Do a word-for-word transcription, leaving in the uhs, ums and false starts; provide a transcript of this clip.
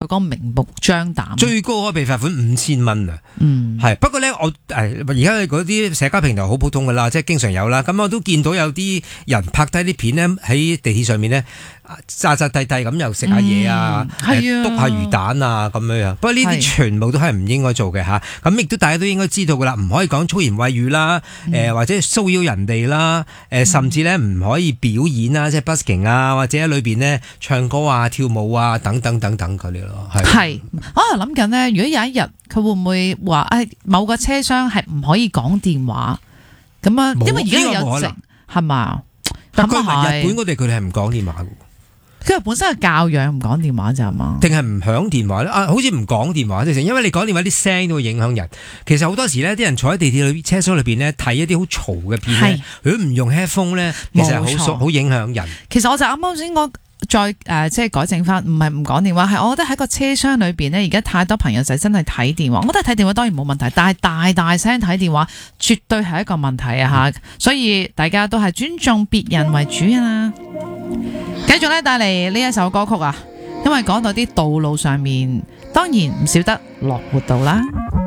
個明目張膽， 最高可以被罰款五千蚊啊！ 嗯， 係不過咧，我誒而家嗰啲社交平台好普通噶啦，即係經常有啦。咁我都見到有啲人拍低啲片咧喺地鐵上面咧，扎扎地地咁又食下嘢啊， 係啊， 篤下魚蛋啊咁樣樣。不過呢啲全部都係唔應該做嘅嚇。咁亦都大家都應該知道噶啦，唔可以講粗言穢語啦，誒、呃、或者騷擾人哋啦，誒、呃、甚至咧唔可以表演啊，即係 busking 啊，或者喺裏邊咧唱歌啊、跳舞啊等等等等嗰啲咯。 係，我係諗緊咧，如果有一日佢會唔會話誒、哎、某個車廂係唔可以講電話咁啊？因為而家有直係嘛？ 但係日本我哋佢哋係唔講電話嘅， 佢係本身係教養唔講電話咋嘛？ 定係唔響電話咧？啊，好似唔講電話，因為你講電話啲聲都會影響人。其實好多時咧，啲人坐喺地鐵裏車廂裏邊咧睇一啲好嘈嘅片咧，如果唔用 headphone 咧，其實好好影響人。 其實我就啱啱先講。再誒、呃，即係改正翻，唔係唔講電話，係我覺得喺個車廂裏邊呢，而家太多朋友就真係睇電話。我覺得睇電話當然冇問題，但係大大聲睇電話絕對係一個問題啊！嚇、嗯，所以大家都係尊重別人為主啊！繼續咧帶嚟呢一首歌曲啊，因為講到啲道路上面，當然唔少得樂活道啦。